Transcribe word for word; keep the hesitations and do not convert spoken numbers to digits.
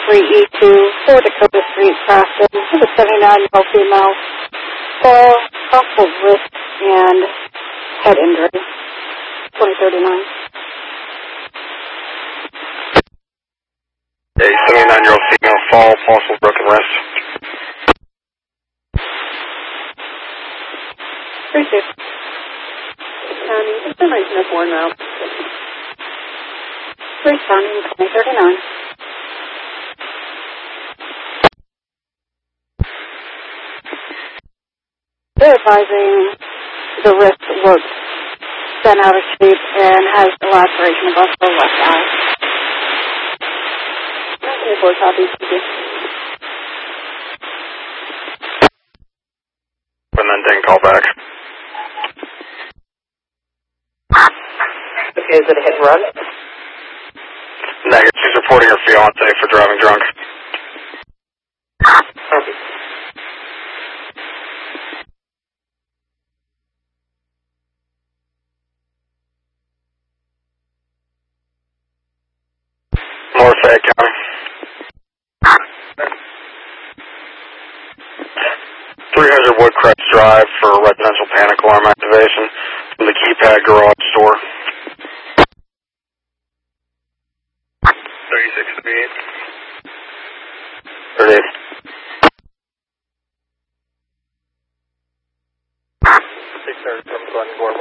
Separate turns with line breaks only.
three E two, four Dakota Street, Crafton. This is a seventy-nine-year-old female. Fall, possible wrist and head injury. twenty thirty-nine.
A seventy-nine-year-old female fall, possible broken wrist.
three two. County, just a nice enough one now. Responding twenty thirty-nine. They're advising the wrist looks bent out of shape and has a laceration above the left eye. twenty-four copies.
And then didn't call back.
Okay, is it a hit and run?
Negative. She's reporting her fiance for driving drunk.
Copy.
North Fayette County. three hundred Woodcrest Drive for residential panic alarm activation from the keypad garage door. thirty-six thirty-eight. thirty-eight. six thirty from Glen Gore.